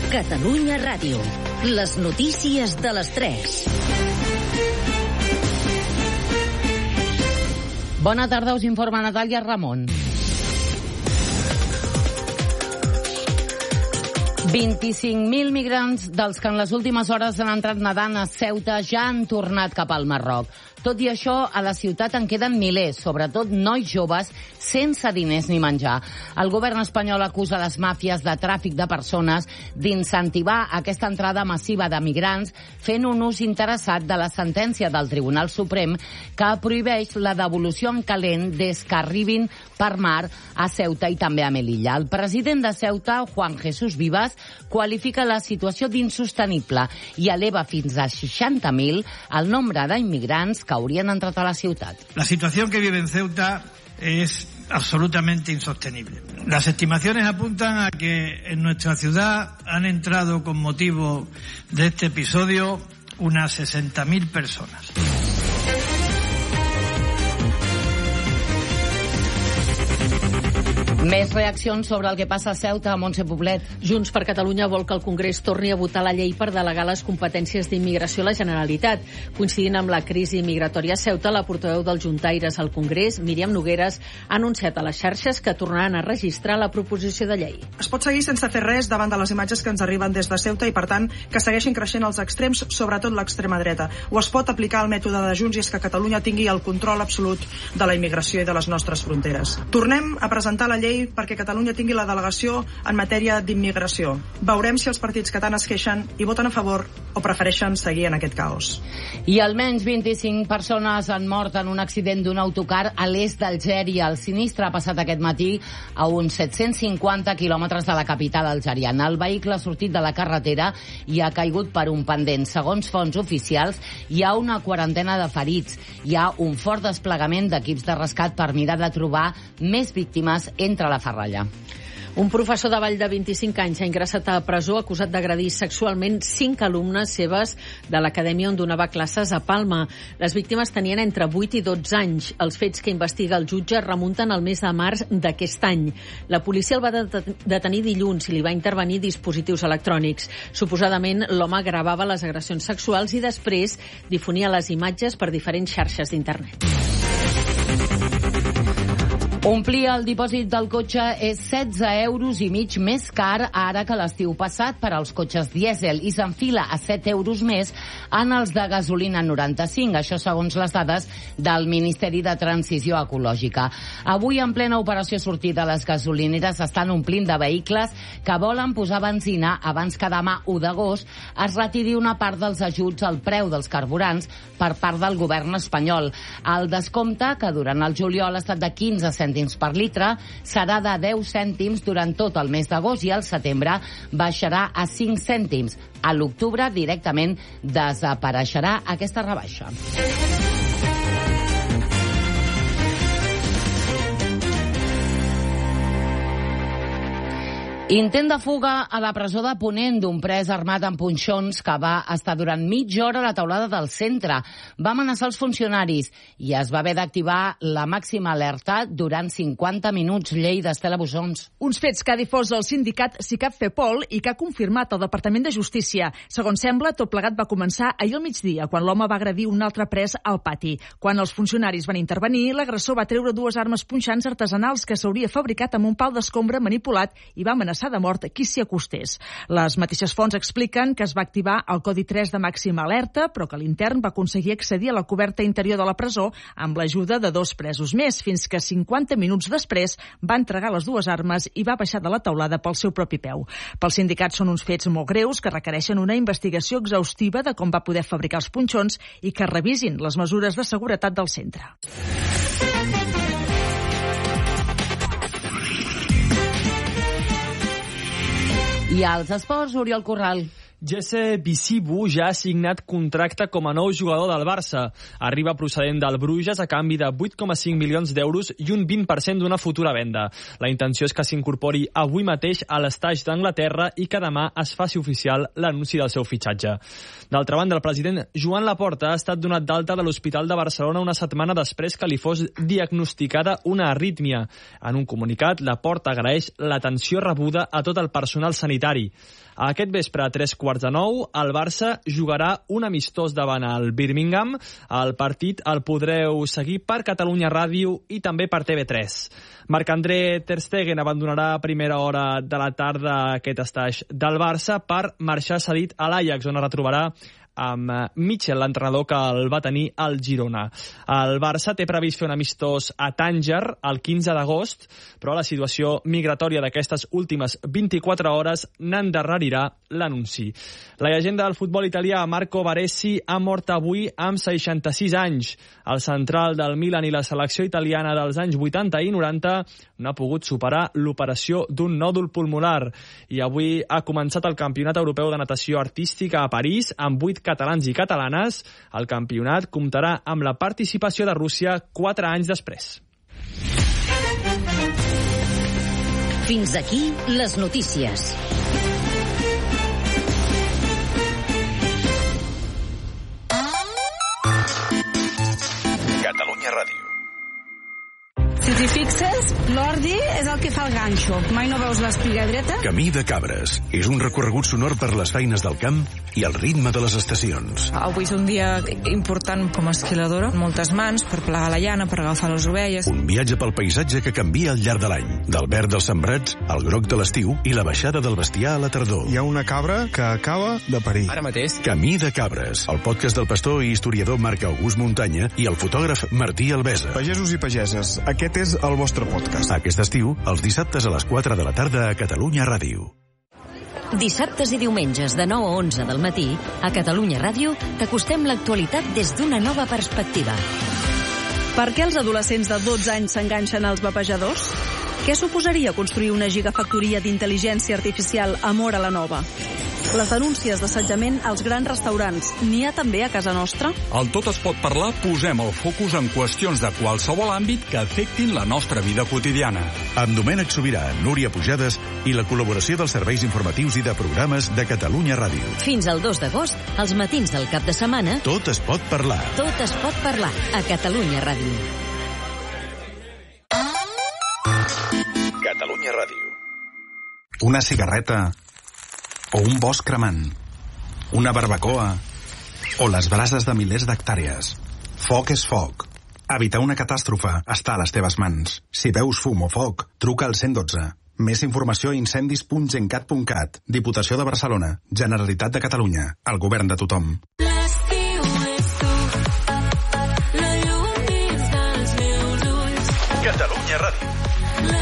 Catalunya Ràdio. Les notícies de les 3. Bona tarda, us informa Natàlia Ramon. 25.000 migrants dels que en les últimes hores han entrat nedant a Ceuta ja han tornat cap al Marroc. Tot i això, a la ciutat en queden milers, sobretot nois joves, sense diners ni menjar. El govern espanyol acusa les màfies de tràfic de persones d'incentivar aquesta entrada massiva de migrants fent un ús interessat de la sentència del Tribunal Suprem que prohibeix la devolució en calent des que arribin per mar a Ceuta i també a Melilla. El president de Ceuta, Juan Jesús Vivas, qualifica la situació d'insostenible i eleva fins a 60.000 el nombre d'immigrants que haurien entrat a la ciutat. La situación que vive en Ceuta es absolutamente insostenible. Las estimaciones apuntan a que en nuestra ciudad han entrado con motivo de este episodio unas 60.000 personas. Més reaccions sobre el que passa a Ceuta, Montse Poblet. Junts per Catalunya vol que el Congrés torni a votar la llei per delegar les competències d'immigració a la Generalitat. Coincidint amb la crisi migratòria a Ceuta, la portaveu dels juntaires al Congrés, Míriam Nogueras, ha anunciat a les xarxes que tornaran a registrar la proposició de llei. Es pot seguir sense fer res davant de les imatges que ens arriben des de Ceuta i, per tant, que segueixin creixent els extrems, sobretot l'extrema dreta. O es pot aplicar el mètode de Junts i és que Catalunya tingui el control absolut de la immigració i de les nostres fronteres. Tornem a presentar la llei perquè Catalunya tingui la delegació en matèria d'immigració. Veurem si els partits que tant es queixen hi voten a favor o prefereixen seguir en aquest caos. I almenys 25 persones han mort en un accident d'un autocar a l'est d'Algèria. El sinistre ha passat aquest matí a uns 750 quilòmetres de la capital algeriana. El vehicle ha sortit de la carretera i ha caigut per un pendent. Segons fonts oficials, hi ha una quarantena de ferits. Hi ha un fort desplegament d'equips de rescat per mirar de trobar més víctimes entre la ferralla. Un professor de Vall de 25 anys ha ingressat a presó acusat d'agredir sexualment 5 alumnes seves de l'acadèmia on donava classes a Palma. Les víctimes tenien entre 8 i 12 anys. Els fets que investiga el jutge remunten al mes de març d'aquest any. La policia el va detenir dilluns i li va intervenir dispositius electrònics. Suposadament, l'home gravava les agressions sexuals i després difonia les imatges per diferents xarxes d'internet. Omplir el dipòsit del cotxe és 16,5 euros més car ara que l'estiu passat per als cotxes dièsel i s'enfila a 7 euros més en els de gasolina 95, això segons les dades del Ministeri de Transició Ecològica. Avui, en plena operació sortida, les gasolineres estan omplint de vehicles que volen posar benzina abans que demà 1 d'agost es retiri una part dels ajuts al preu dels carburants per part del govern espanyol. El descompte, que durant el juliol ha estat de 15 cèntims per litre, serà de 10 cèntims durant tot el mes d'agost i al setembre baixarà a 5 cèntims. A l'octubre directament desapareixerà aquesta rebaixa. Intent de fuga a la presó de Ponent d'un pres armat amb punxons que va estar durant mitja hora a la teulada del centre. Va amenaçar els funcionaris i es va haver d'activar la màxima alerta durant 50 minuts. Llei d'Estela Busons. Uns fets que ha difós el sindicat SICAP FEPOL i que ha confirmat el Departament de Justícia. Segons sembla, tot plegat va començar ahir al migdia, quan l'home va agredir un altre pres al pati. Quan els funcionaris van intervenir, l'agressor va treure 2 armes punxants artesanals que s'hauria fabricat amb un pal d'escombra manipulat i va amenaçar de mort qui s'hi acostés. Les mateixes fonts expliquen que es va activar el codi 3 de màxima alerta, però que l'intern va aconseguir accedir a la coberta interior de la presó amb l'ajuda de 2 presos més, fins que 50 minuts després va entregar les 2 armes i va baixar de la teulada pel seu propi peu. Pel sindicat són uns fets molt greus que requereixen una investigació exhaustiva de com va poder fabricar els punxons i que revisin les mesures de seguretat del centre. I als esports, Oriol Corral. Jesse Bisibu ja ha signat contracte com a nou jugador del Barça. Arriba procedent del Bruges a canvi de 8,5 milions d'euros i un 20% d'una futura venda. La intenció és que s'incorpori avui mateix a l'estaix d'Anglaterra i que demà es faci oficial l'anunci del seu fitxatge. D'altra banda, el president Joan Laporta ha estat donat d'alta de l'Hospital de Barcelona una setmana després que li fos diagnosticada una arrítmia. En un comunicat, Laporta agraeix l'atenció rebuda a tot el personal sanitari. Aquest vespre a 8:45, el Barça jugarà un amistós davant el Birmingham. El partit el podreu seguir per Catalunya Ràdio i també per TV3. Marc-André Ter Stegen abandonarà a primera hora de la tarda aquest estaix del Barça per marxar cedit a l'Ajax, on es retrobarà amb Mitchell, l'entrenador que el va tenir al Girona. El Barça té previst fer un amistós a Tànger el 15 d'agost, però la situació migratòria d'aquestes últimes 24 hores n'endarrerirà l'anunci. La llegenda del futbol italià Marco Baresi ha mort avui amb 66 anys. El central del Milan i la selecció italiana dels anys 80 i 90 no ha pogut superar l'operació d'un nòdul pulmonar. I avui ha començat el Campionat Europeu de Natació Artística a París amb 8 catalans i catalanes. El campionat comptarà amb la participació de Rússia 4 anys després. Fins aquí les notícies. Catalunya Ràdio. Si t'hi fixes, l'ordi és el que fa el ganxo. Mai no veus l'espiga dreta? Camí de Cabres. És un recorregut sonor per les feines del camp i el ritme de les estacions. Avui és un dia important com a esquiladora. Moltes mans per plegar la llana, per agafar les ovelles. Un viatge pel paisatge que canvia al llarg de l'any. Del verd dels sembrats, al groc de l'estiu i la baixada del bestiar a la tardor. Hi ha una cabra que acaba de parir. Ara mateix. Camí de Cabres. El podcast del pastor i historiador Marc August Muntanya i el fotògraf Martí Albesa. Pagesos i pageses, aquest és el vostre podcast. Aquest estiu, els dissabtes a les 4 de la tarda a Catalunya Ràdio. Dissabtes i diumenges de 9 a 11 del matí, a Catalunya Ràdio, t'acostem l'actualitat des d'una nova perspectiva. Per què els adolescents de 12 anys s'enganxen als vapejadors? Què suposaria construir una gigafactoria d'intel·ligència artificial a Móra la Nova? Les denúncies d'assetjament als grans restaurants, n'hi ha també a casa nostra? Al Tot es pot parlar posem el focus en qüestions de qualsevol àmbit que afectin la nostra vida quotidiana. Amb Domènec Sobirà, Núria Pujades i la col·laboració dels serveis informatius i de programes de Catalunya Ràdio. Fins al 2 d'agost, als matins del cap de setmana... Tot es pot parlar. Tot es pot parlar a Catalunya Ràdio. Catalunya Ràdio. Una cigarreta o un bosc cremant, una barbacoa o les brases de milers d'hectàrees. Foc és foc. Evitar una catàstrofe està a les teves mans. Si veus fum o foc, truca al 112. Més informació a incendis.gencat.cat. Diputació de Barcelona. Generalitat de Catalunya. El govern de tothom. Catalunya Ràdio.